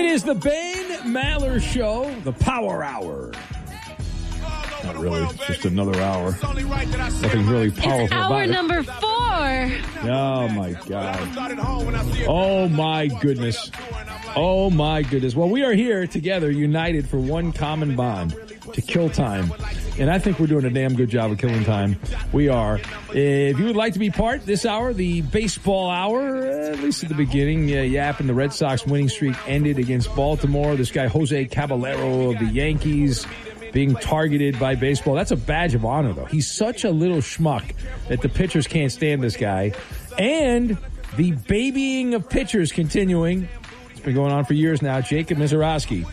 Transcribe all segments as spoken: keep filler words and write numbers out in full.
It is the Ben Maller Show, the Power Hour. Not really, it's just another hour. Nothing really powerful it's hour about number it. four. Oh, my God. Oh, my goodness. Oh, my goodness. Well, we are here together, united for one common bond, to kill time. And I think we're doing a damn good job of killing time. We are. If you would like to be part this hour, the baseball hour, at least at the beginning, uh, yapping the Red Sox winning streak ended against Baltimore. This guy, Jose Caballero of the Yankees, being targeted by baseball. That's a badge of honor, though. He's such a little schmuck that the pitchers can't stand this guy. And the babying of pitchers continuing. It's been going on for years now. Jacob Misiorowski.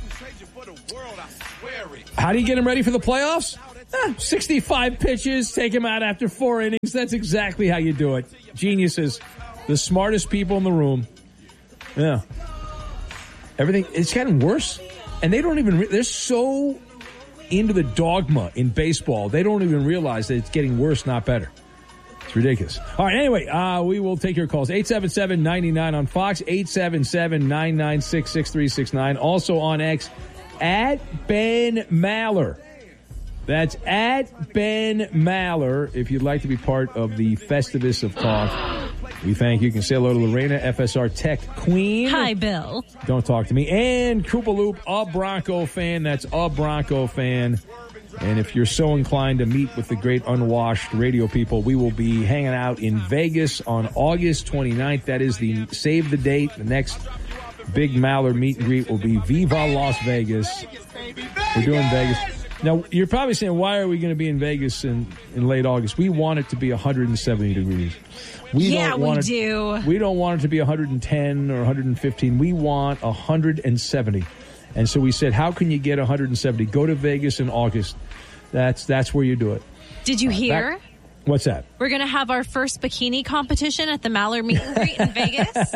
How do you get him ready for the playoffs? Eh, sixty-five pitches, take him out after four innings. That's exactly how you do it. Geniuses. The smartest people in the room. Yeah. Everything, it's getting worse. And they don't even, re- they're so into the dogma in baseball, they don't even realize that it's getting worse, not better. It's ridiculous. All right, anyway, uh, we will take your calls. eight seven seven, nine nine on Fox, eight seven seven, nine nine six, six three six nine. Also on X, at Ben Maller. That's at Ben Maller. If you'd like to be part of the Festivus of Talk, we thank you. You can say hello to Lorena, F S R Tech Queen. Hi, Bill. Don't talk to me. And Koopa Loop, a Bronco fan. That's a Bronco fan. And if you're so inclined to meet with the great unwashed radio people, we will be hanging out in Vegas on August twenty-ninth. That is the save the date. The next big Maller meet and greet will be Viva Las Vegas. We're doing Vegas. Now, you're probably saying, why are we going to be in Vegas in, in late August? We want it to be one hundred seventy degrees. We yeah, don't we want it, do. We don't want it to be one hundred ten or one hundred fifteen. We want one hundred seventy. And so we said, how can you get one hundred seventy? Go to Vegas in August. That's that's where you do it. Did you Uh, hear? That, what's that? We're going to have our first bikini competition at the Maller Meet and Greet in Vegas.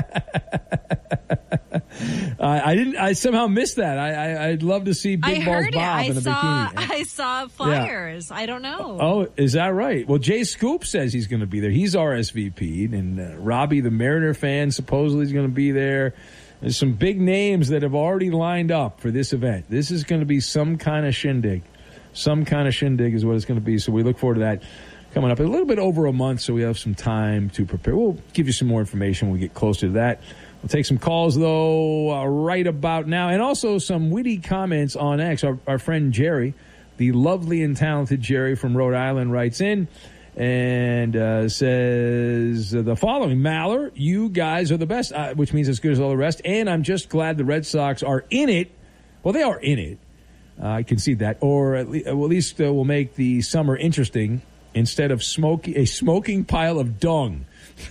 Uh, I didn't. I somehow missed that. I, I I'd love to see Big I Balls heard Bob it. in I a saw. bikini. I saw flyers. Yeah. I don't know. Oh, is that right? Well, Jay Scoop says he's going to be there. He's R S V P'd, and uh, Robbie, the Mariner fan, supposedly is going to be there. There's some big names that have already lined up for this event. This is going to be some kind of shindig. Some kind of shindig is what it's going to be. So we look forward to that coming up in a little bit over a month. So we have some time to prepare. We'll give you some more information when we get closer to that. We'll take some calls, though, uh, right about now. And also some witty comments on X. Our, our friend Jerry, the lovely and talented Jerry from Rhode Island, writes in and uh, says the following. Maller, you guys are the best, uh, which means as good as all the rest. And I'm just glad the Red Sox are in it. Well, they are in it. Uh, I concede that. Or at, le- well, at least uh, we'll make the summer interesting instead of smoky, a smoking pile of dung.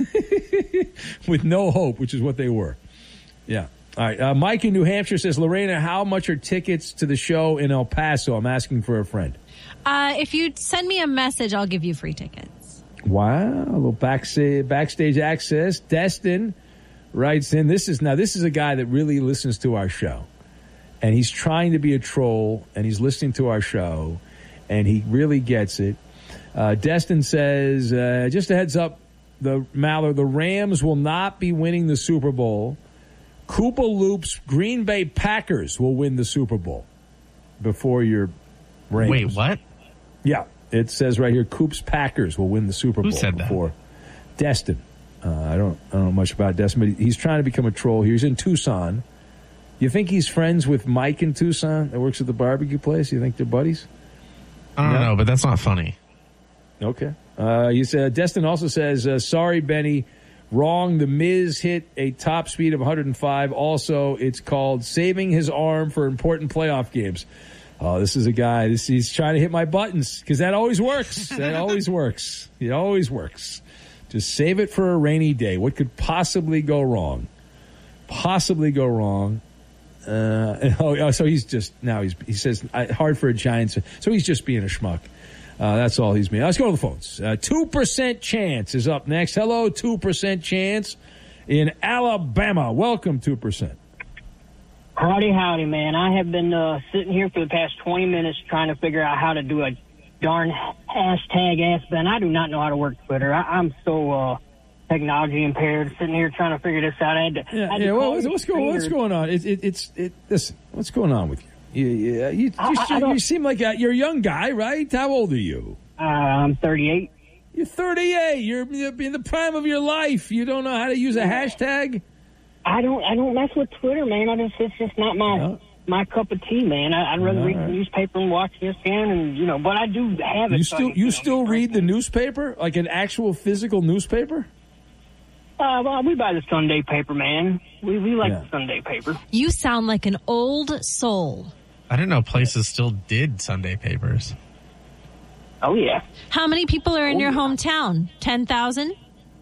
With no hope, which is what they were. Yeah. All right. Uh, Mike in New Hampshire says, Lorena, how much are tickets to the show in El Paso? I'm asking for a friend. Uh, if you send me a message, I'll give you free tickets. Wow. A little backstage, backstage access. Destin writes in. This is now, this is a guy that really listens to our show. And he's trying to be a troll, and he's listening to our show, and he really gets it. Uh, Destin says, uh, just a heads up, the Maller, the Rams will not be winning the Super Bowl. Koopa Loop's Green Bay Packers will win the Super Bowl before your Rams. Wait, what? Yeah, it says right here, Coop's Packers will win the Super Bowl. Who said that? Before Destin. Uh, I don't, I don't know much about Destin, but he's trying to become a troll here. He's in Tucson. You think he's friends with Mike in Tucson that works at the barbecue place? You think they're buddies? I don't No? know, but that's not funny. Okay. Uh, you said Destin also says, uh, sorry, Benny, wrong. The Miz hit a top speed of one hundred five. Also, it's called saving his arm for important playoff games. Oh, this is a guy. This he's trying to hit my buttons because that always works. That always works. It always works. Just save it for a rainy day. What could possibly go wrong? Possibly go wrong. Uh, oh, so he's just now he's he says hard for a Giants. So he's just being a schmuck. Uh, that's all he's being. Let's go to the phones. Uh, two percent chance is up next. Hello, two percent chance in Alabama. Welcome, two percent. Howdy, howdy, man. I have been uh, sitting here for the past twenty minutes trying to figure out how to do a darn hashtag ask Ben. I do not know how to work Twitter. I, I'm so uh, technology impaired, sitting here trying to figure this out. I had to, Yeah, I had to yeah. call Well, what's, your what's going What's trainer. going on? It, it, it's it. Listen, what's going on with you? You, you, you, I- you, I you, don't- seem like a, you're a young guy, right? How old are you? Uh, I'm thirty-eight. You're thirty-eight. You're, you're in the prime of your life. You don't know how to use a hashtag? I don't I don't mess with Twitter, man. I just it's just not my No. my cup of tea, man. I, I'd rather All read right. the newspaper and watch E S P N, and you know. But I do have it. You so I still can, you know, still get read the right. newspaper, like an actual physical newspaper? Uh, well, we buy the Sunday paper, man. We we like Yeah. the Sunday paper. You sound like an old soul. I didn't know places still did Sunday papers. Oh yeah. How many people are in Oh, your yeah. hometown? ten thousand?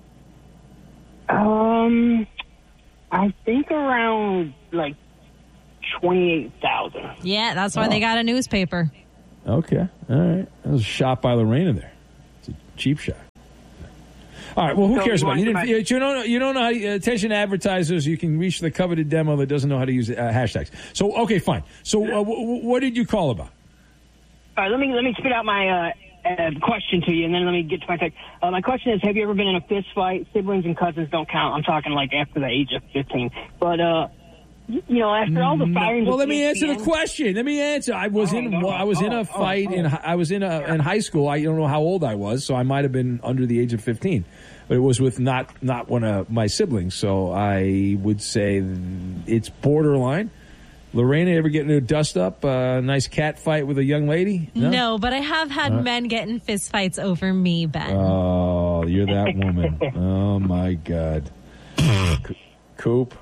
Um, I think around like twenty-eight thousand. Yeah, that's why Oh. they got a newspaper. Okay, all right. That was a shot by Lorena there. It's a cheap shot. All right. Well, who So cares you about it? You, want didn't, you don't know. You don't know. How to, attention, advertisers. You can reach the coveted demo that doesn't know how to use uh, hashtags. So, okay, fine. So, uh, w- w- what did you call about? All right, let me let me spit out my uh, uh, question to you, and then let me get to my text. Uh, my question is: have you ever been in a fist fight? Siblings and cousins don't count. I'm talking like after the age of fifteen. But uh, you know, after all the firings. Well, of let me answer the E S P N question. Let me answer. I was Oh, in. no. I was in Oh, a fight. oh, in oh. I was in a in high school. I don't know how old I was, so I might have been under the age of fifteen. But it was with not not one of my siblings, so I would say it's borderline. Lorena, ever get into a dust up, a uh, nice cat fight with a young lady? No, but I have had men get in fist fights over me, Ben. Oh, you're that woman. Oh, my God. C- Coop.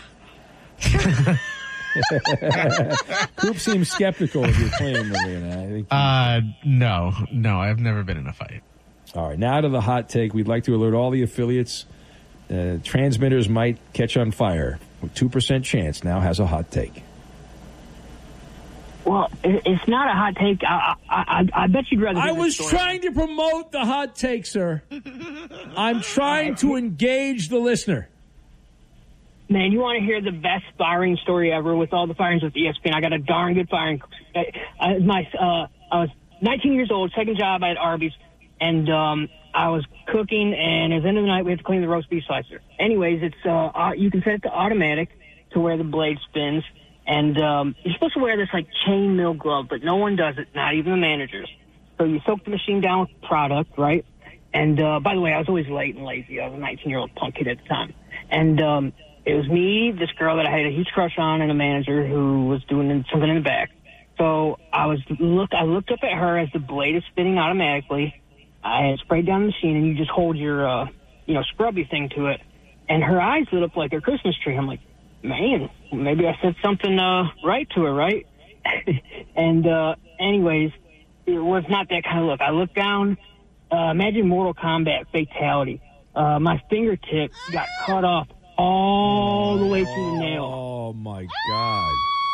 Coop seems skeptical of your claim, Lorena. I think. Uh, no, no, I've never been in a fight. All right, now to the hot take. We'd like to alert all the affiliates. Uh, transmitters might catch on fire. With two percent chance now has a hot take. Well, it, it's not a hot take. I I, I, I bet you'd rather. I hear this was story. trying to promote the hot take, sir. I'm trying to engage the listener. Man, you want to hear the best firing story ever with all the firings with E S P N? I got a darn good firing. I, I, my, uh, I was nineteen years old, second job at Arby's, and um, I was cooking, and at the end of the night, we had to clean the roast beef slicer. Anyways, it's uh, you can set it to automatic to where the blade spins, and um, you're supposed to wear this, like, chain mill glove, but no one does it, not even the managers. So you soak the machine down with product, right? And, uh, by the way, I was always late and lazy. I was a nineteen-year-old punk kid at the time. And um, it was me, this girl that I had a huge crush on, and a manager who was doing something in the back. So I was look. I looked up at her as the blade is spinning automatically. I had sprayed down the machine, and you just hold your, uh, you know, scrubby thing to it. And her eyes lit up like a Christmas tree. I'm like, man, maybe I said something uh, right to her, right? and uh, anyways, it was not that kind of look. I looked down. Uh, imagine Mortal Kombat fatality. Uh, my fingertip got cut off all the way through the nail. Oh, my God.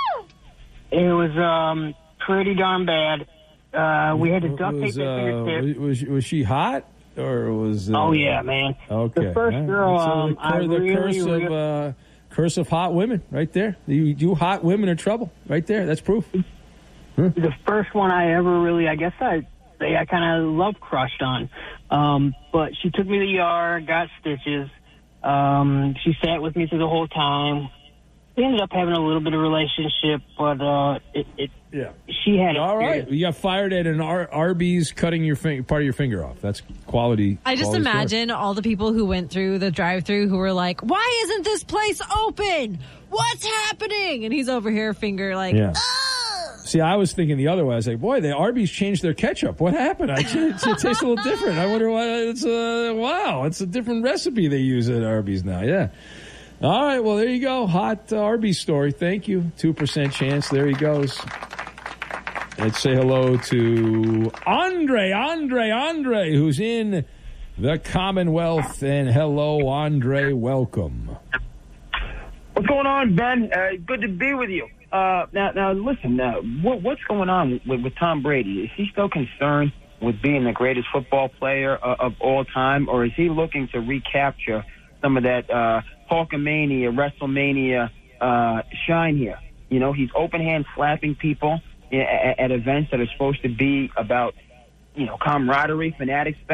It was um, pretty darn bad. Uh, we had to duct tape Was, that uh, fingertip. was, was she hot? Or was uh, Oh, yeah, man. Okay. The first All right. girl, So um, the, I the really, curse really- of uh, curse of hot women, right there. You, you hot women are trouble, right there. That's proof. The first one I ever really, I guess I say I kind of love crushed on. Um, but she took me to the E R, got stitches. Um, she sat with me through the whole time. We ended up having a little bit of relationship, but uh, it, it Yeah. she had. All right. experience. You got fired at an Ar- Arby's cutting your fin- part of your finger off. That's quality. I just quality imagine all the people who went through the drive-through who were like, "Why isn't this place open? What's happening?" And he's over here, finger like, Yeah. See, I was thinking the other way. I was like, boy, the Arby's changed their ketchup. What happened? I, it, it tastes a little different. I wonder why. It's a, wow, it's a different recipe they use at Arby's now. Yeah. All right, well, there you go. Hot uh, Arby's story. Thank you. two percent chance. There he goes. Let's say hello to Andre, Andre, Andre, who's in the Commonwealth. And hello, Andre. Welcome. What's going on, Ben? Uh, good to be with you. Uh, now, now, listen. Uh, what, what's going on with, with Tom Brady? Is he still concerned with being the greatest football player uh, of all time, or is he looking to recapture some of that uh, Hulkamania, WrestleMania uh, shine here? You know, he's open hand slapping people at, at events that are supposed to be about, you know, camaraderie, Fanatics Fest.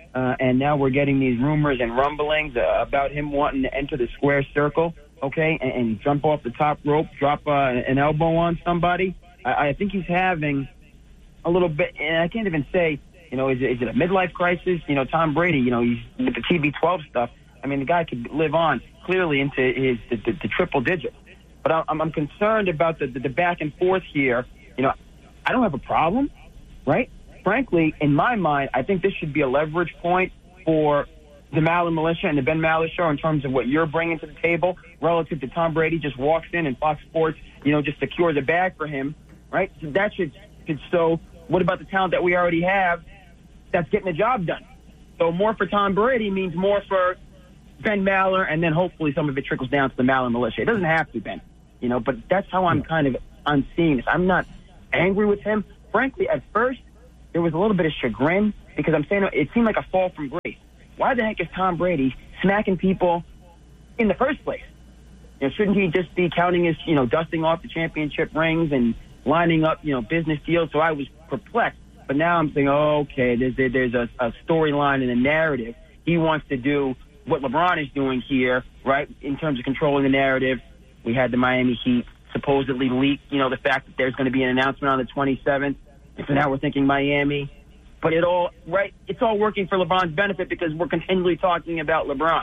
uh, and now we're getting these rumors and rumblings uh, about him wanting to enter the square circle, okay, and, and jump off the top rope, drop uh, an elbow on somebody. I, I think he's having a little bit, and I can't even say, you know, is it, is it a midlife crisis? You know, Tom Brady, you know, he's with the T B twelve stuff. I mean, the guy could live on clearly into his the, the, the triple digits. But I'm, I'm concerned about the, the, the back and forth here. You know, I don't have a problem, right? Frankly, in my mind, I think this should be a leverage point for the Maller Militia and the Ben Maller Show in terms of what you're bringing to the table relative to Tom Brady just walks in and Fox Sports, you know, just secures a bag for him, right? So that should, should so what about the talent that we already have that's getting the job done? So more for Tom Brady means more for Ben Maller, and then hopefully some of it trickles down to the Maller Militia. It doesn't have to, Ben, you know, but that's how I'm kind of on seeing this. I'm not angry with him. Frankly, at first, there was a little bit of chagrin because I'm saying it seemed like a fall from grace. Why the heck is Tom Brady smacking people in the first place? You know, shouldn't he just be counting his, you know, dusting off the championship rings and lining up, you know, business deals? So I was perplexed. But now I'm saying, oh, okay, there's, there's a, a storyline and a narrative. He wants to do what LeBron is doing here, right, in terms of controlling the narrative. We had the Miami Heat supposedly leak, you know, the fact that there's going to be an announcement on the twenty-seventh. And so now we're thinking Miami. But it all, right, it's all working for LeBron's benefit because we're continually talking about LeBron.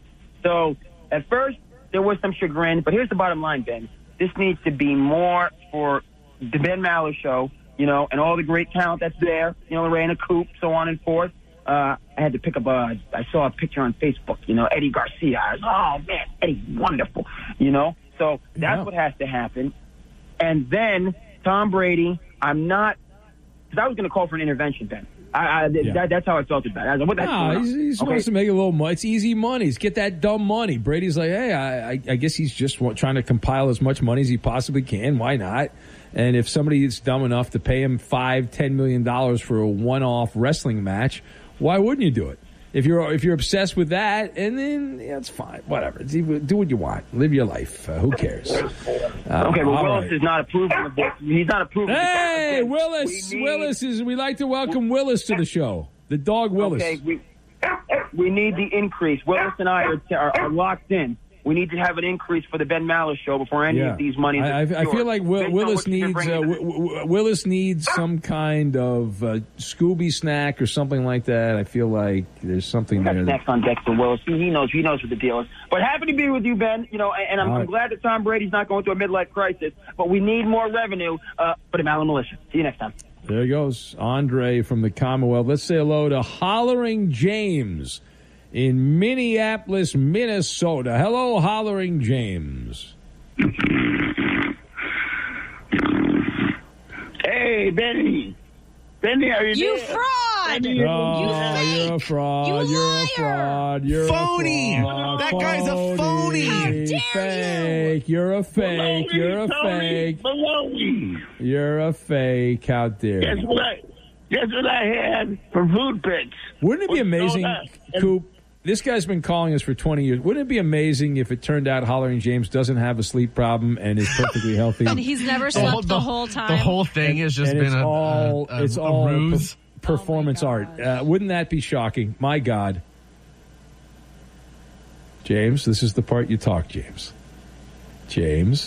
So at first, there was some chagrin. But here's the bottom line, Ben. This needs to be more for the Ben Maller Show, you know, and all the great talent that's there, you know, Lorena Coop, so on and forth. Uh, I had to pick up a, I saw a picture on Facebook, you know, Eddie Garcia. I was, oh, man, Eddie's wonderful, you know. So that's yeah. what has to happen. And then Tom Brady, I'm not, because I was going to call for an intervention, Ben. I, I, yeah. that, that's how I felt about it. I was like, what the no, heck? he's, he's okay. supposed to make a little money. It's easy money. He's get that dumb money. Brady's like, hey, I, I, I guess he's just trying to compile as much money as he possibly can. Why not? And if somebody is dumb enough to pay him five, ten million dollars for a one-off wrestling match, why wouldn't you do it? If you're if you're obsessed with that, and then yeah, it's fine, whatever. It's, do what you want, live your life. Uh, who cares? Uh, okay, well, Willis right. is not approving of this. He's not approving. Hey, of Willis! We need, Willis is. We like to welcome Willis to the show. The dog Willis. Okay, we we need the increase. Willis and I are, are, are locked in. We need to have an increase for the Ben Maller Show before any yeah. of these monies. I, I feel like Will, Willis needs uh, w- w- Willis needs some kind of uh, Scooby snack or something like that. I feel like there's something we got there. Snacks on deck for Willis. He, he knows. He knows what the deal is. But happy to be with you, Ben. You know, and I'm, right. I'm glad that Tom Brady's not going through a midlife crisis. But we need more revenue uh, for the Maller Militia. See you next time. There he goes, Andre from the Commonwealth. Let's say hello to Hollering James in Minneapolis, Minnesota. Hello, Hollering James. Hey, Benny. Benny, are you, you there? fraud! Benny, no, you fake! You're a fraud. You you're liar! a fraud. You're phony. A fraud. That phony. guy's a phony. How dare fake. You? You're a fake. Baloney, You're a Tony, fake. Baloney. You're a fake. How dare Guess you? what I, guess what I had for food picks? Wouldn't it be What's amazing, all that? Coop? This guy's been calling us for twenty years. Wouldn't it be amazing if it turned out Hollering James doesn't have a sleep problem and is perfectly healthy? And he's never slept the, the, the whole time. The whole thing has just and been it's a, all, a, a, it's a all ruse. Per- performance oh art. Uh, wouldn't that be shocking? My God. James, this is the part you talk, James. James.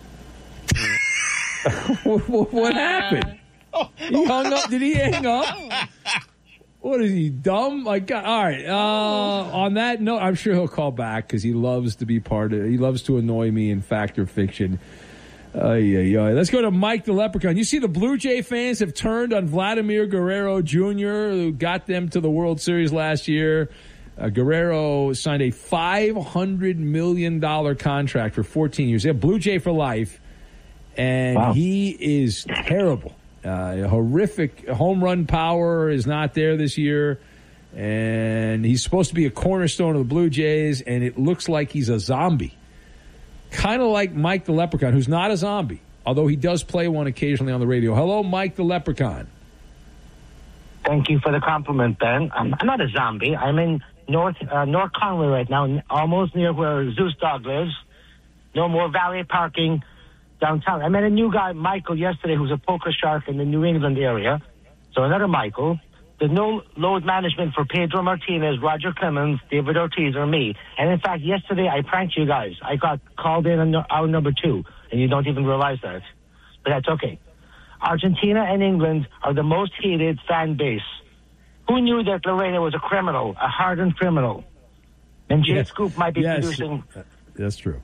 what, what, what happened? He hung up. Did he hang up? What is he, dumb? My God. All right. Uh, on that note, I'm sure he'll call back because he loves to be part of it. He loves to annoy me in fact or fiction. Uh, yeah, yeah. Let's go to Mike the Leprechaun. You see the Blue Jay fans have turned on Vladimir Guerrero Junior, who got them to the World Series last year. Uh, Guerrero signed a five hundred million dollars contract for fourteen years. Yeah, Blue Jay for life. And wow. He is terrible. Uh, horrific home run power is not there this year, and he's supposed to be a cornerstone of the Blue Jays, and it looks like he's a zombie. Kind of like Mike the Leprechaun, who's not a zombie, although he does play one occasionally on the radio. Hello, Mike the Leprechaun. Thank you for the compliment, Ben. I'm, I'm not a zombie. I'm in North uh, North Conway right now, almost near where Zeus Dog lives. No more valet parking downtown. I met a new guy, Michael, yesterday, who's a poker shark in the New England area. So another Michael. There's no load management for Pedro Martinez, Roger Clemens, David Ortiz, or me. And in fact, yesterday I pranked you guys. I got called in on hour number two, and you don't even realize that. But that's okay. Argentina and England are the most hated fan base. Who knew that Lorena was a criminal, a hardened criminal? And Jay Yes. Scoop might be Yes. producing That's true.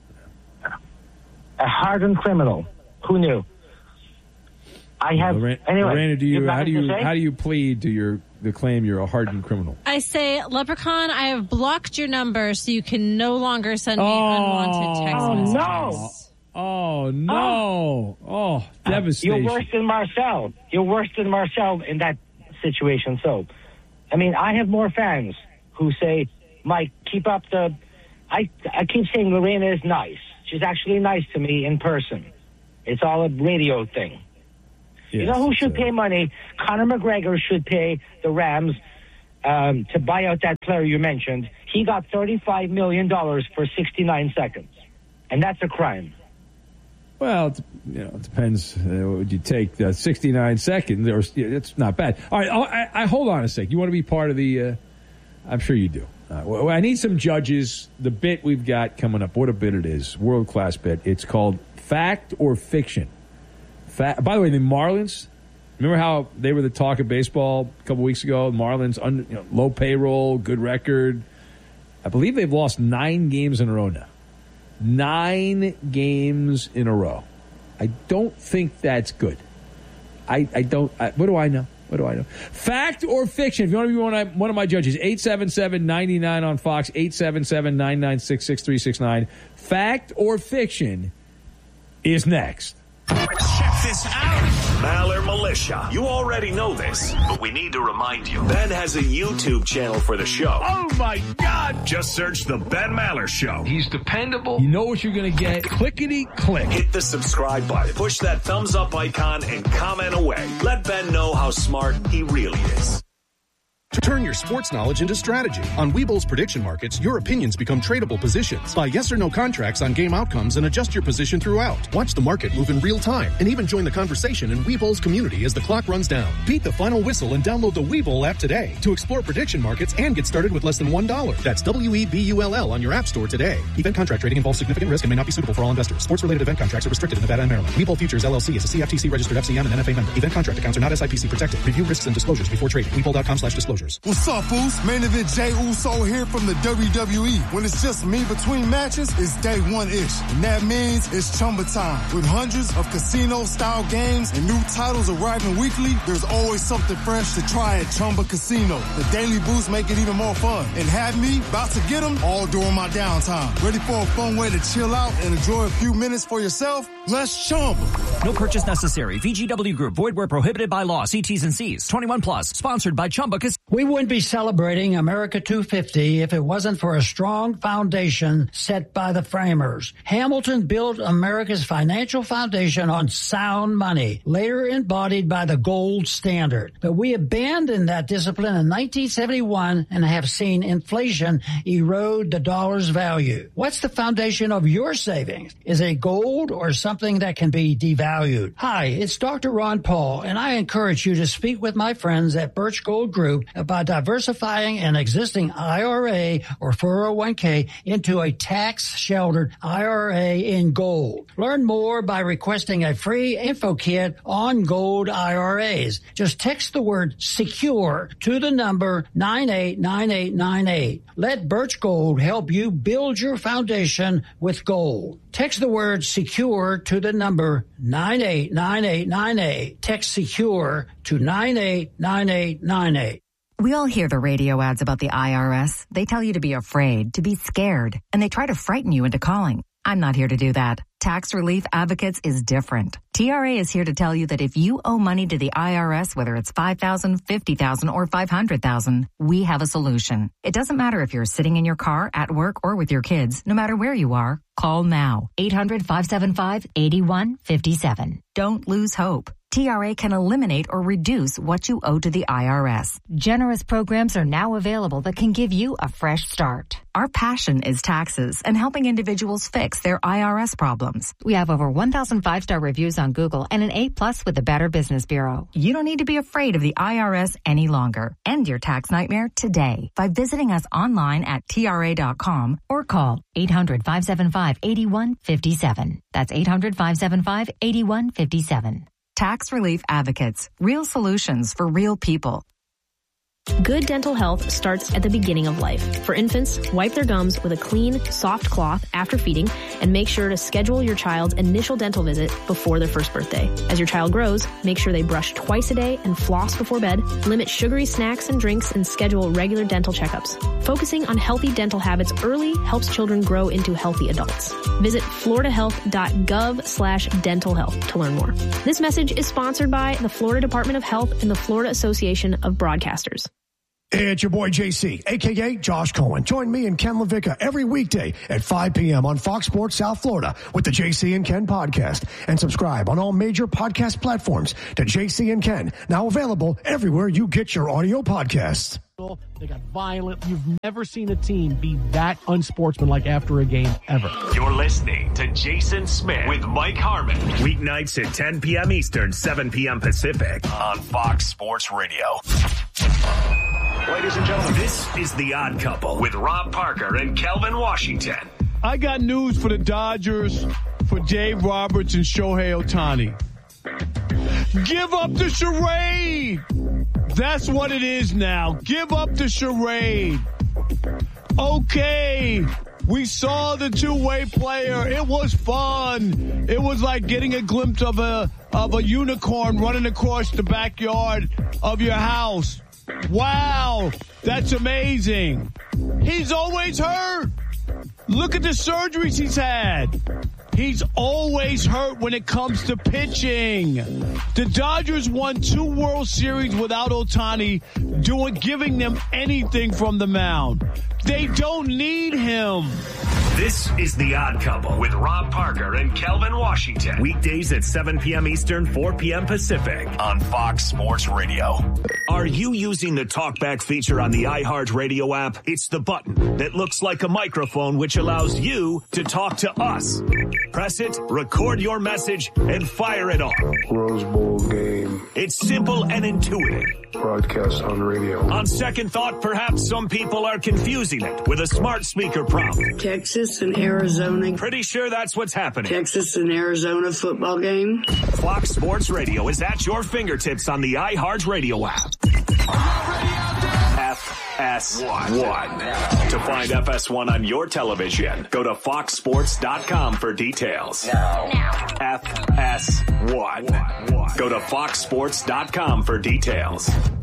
a hardened criminal. Who knew? I have Lorena, anyway. Lorena, do you have how do nothing you to say? how do you plead to your the claim you're a hardened criminal? I say, Leprechaun, I have blocked your number so you can no longer send me Oh. unwanted text Oh, messages. no. Oh no! Oh, devastation! You're worse than Marcel. You're worse than Marcel in that situation. So, I mean, I have more fans who say, Mike, keep up the... I, I keep saying Lorena is nice. She's actually nice to me in person. It's all a radio thing. You Yes, know who it's should a- pay money? Conor McGregor should pay the Rams um, to buy out that player you mentioned. He got thirty-five million dollars for sixty-nine seconds. And that's a crime. Well, it, you know, it depends. Uh, would you take uh, sixty-nine seconds? Or it's not bad. All right, I, I, hold on a sec. You want to be part of the? Uh, I'm sure you do. Uh, well, I need some judges. The bit we've got coming up. What a bit it is! World class bit. It's called Fact or Fiction. Fa- By the way, the Marlins. Remember how they were the talk of baseball a couple weeks ago? Marlins, under, you know, low payroll, good record. I believe they've lost nine games in a row now. Nine games in a row. I don't think that's good. I, I don't. I, what do I know? What do I know? Fact or fiction? If you want to be one of, one of my judges, eight seven seven, nine nine on Fox, eight seven seven, nine nine six, six three six nine. Fact or fiction is next. Check this out. Maller Militia. You already know this, but we need to remind you. Ben has a YouTube channel for the show. Oh, my God. Just search The Ben Maller Show. He's dependable. You know what you're going to get. Clickety click. Hit the subscribe button. Push that thumbs up icon and comment away. Let Ben know how smart he really is. Turn your sports knowledge into strategy. On Webull's prediction markets, your opinions become tradable positions. Buy yes or no contracts on game outcomes and adjust your position throughout. Watch the market move in real time and even join the conversation in Webull's community as the clock runs down. Beat the final whistle and download the Webull app today to explore prediction markets and get started with less than one dollar. That's W E B U L L on your app store today. Event contract trading involves significant risk and may not be suitable for all investors. Sports-related event contracts are restricted in Nevada and Maryland. Webull Futures, L L C is a C F T C-registered F C M and N F A member. Event contract accounts are not S I P C protected. Review risks and disclosures before trading. Webull dot com slash disclosures. What's up, fools? Main event Jay Uso here from the W W E. When it's just me between matches, it's day one-ish. And that means it's Chumba time. With hundreds of casino-style games and new titles arriving weekly, there's always something fresh to try at Chumba Casino. The daily boosts make it even more fun. And have me about to get them all during my downtime. Ready for a fun way to chill out and enjoy a few minutes for yourself? Let's Chumba. No purchase necessary. V G W Group. Void where prohibited by law. See T's and C's. twenty-one plus. Sponsored by Chumba Casino. We wouldn't be celebrating America two fifty if it wasn't for a strong foundation set by the framers. Hamilton built America's financial foundation on sound money, later embodied by the gold standard. But we abandoned that discipline in nineteen seventy-one and have seen inflation erode the dollar's value. What's the foundation of your savings? Is it gold or something that can be devalued? Hi, it's Doctor Ron Paul, and I encourage you to speak with my friends at Birch Gold Group about diversifying an existing I R A or four oh one k into a tax-sheltered I R A in gold. Learn more by requesting a free info kit on gold I R As. Just text the word SECURE to the number nine eight nine eight nine eight. Let Birch Gold help you build your foundation with gold. Text the word SECURE to the number nine eight nine eight nine eight. Text SECURE to nine eight nine eight nine eight. We all hear the radio ads about the I R S. They tell you to be afraid, to be scared, and they try to frighten you into calling. I'm not here to do that. Tax Relief Advocates is different. T R A is here to tell you that if you owe money to the I R S, whether it's five thousand dollars, fifty thousand dollars, or five hundred thousand dollars, we have a solution. It doesn't matter if you're sitting in your car, at work, or with your kids. No matter where you are, call now. eight hundred, five seven five, eight one five seven. Don't lose hope. T R A can eliminate or reduce what you owe to the I R S. Generous programs are now available that can give you a fresh start. Our passion is taxes and helping individuals fix their I R S problems. We have over one thousand five-star reviews on Google and an A plus with the Better Business Bureau. You don't need to be afraid of the I R S any longer. End your tax nightmare today by visiting us online at T R A dot com or call eight hundred, five seven five, eight one five seven. That's eight hundred, five seven five, eight one five seven. Tax Relief Advocates. Real solutions for real people. Good dental health starts at the beginning of life. For infants, wipe their gums with a clean, soft cloth after feeding and make sure to schedule your child's initial dental visit before their first birthday. As your child grows, make sure they brush twice a day and floss before bed, limit sugary snacks and drinks, and schedule regular dental checkups. Focusing on healthy dental habits early helps children grow into healthy adults. Visit floridahealth.gov slash dental health to learn more. This message is sponsored by the Florida Department of Health and the Florida Association of Broadcasters. Hey, it's your boy J C, a k a. Josh Cohen. Join me and Ken LaVicka every weekday at five p.m. on Fox Sports South Florida with the J C and Ken podcast. And subscribe on all major podcast platforms to J C and Ken, now available everywhere you get your audio podcasts. They got violent. You've never seen a team be that unsportsmanlike after a game ever. You're listening to Jason Smith with Mike Harmon. Weeknights at ten p.m. Eastern, seven p.m. Pacific on Fox Sports Radio. Ladies and gentlemen, this is The Odd Couple with Rob Parker and Kelvin Washington. I got news for the Dodgers, for Dave Roberts and Shohei Ohtani. Give up the charade. That's what it is now. Give up the charade. Okay, we saw the two-way player. It was fun. It was like getting a glimpse of a of a unicorn running across the backyard of your house. Wow, that's amazing. He's always hurt. Look at the surgeries he's had. He's always hurt when it comes to pitching. The Dodgers won two World Series without Ohtani doing, giving them anything from the mound. They don't need him. This is The Odd Couple with Rob Parker and Kelvin Washington. Weekdays at seven p.m. Eastern, four p.m. Pacific on Fox Sports Radio. Are you using the TalkBack feature on the iHeartRadio app? It's the button that looks like a microphone, which allows you to talk to us. Press it, record your message, and fire it off. Rose Bowl game. It's simple and intuitive. Broadcast on radio. On second thought, perhaps some people are confusing it with a smart speaker prompt. Texas and Arizona. Pretty sure that's what's happening. Texas and Arizona football game. Fox Sports Radio is at your fingertips on the iHeartRadio app. F S one. To find F S one on your television, go to fox sports dot com for details. Now. F S one. Go to fox sports dot com for details.